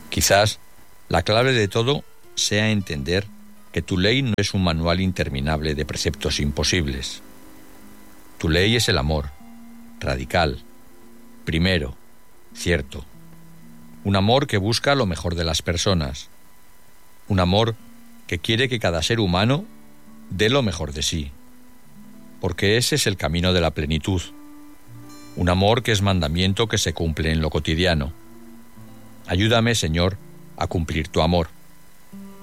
Quizás la clave de todo sea entender que tu ley no es un manual interminable de preceptos imposibles. Tu ley es el amor, radical, primero, cierto. Un amor que busca lo mejor de las personas. Un amor que quiere que cada ser humano dé lo mejor de sí. Porque ese es el camino de la plenitud. Un amor que es mandamiento que se cumple en lo cotidiano. Ayúdame, Señor, a cumplir tu amor.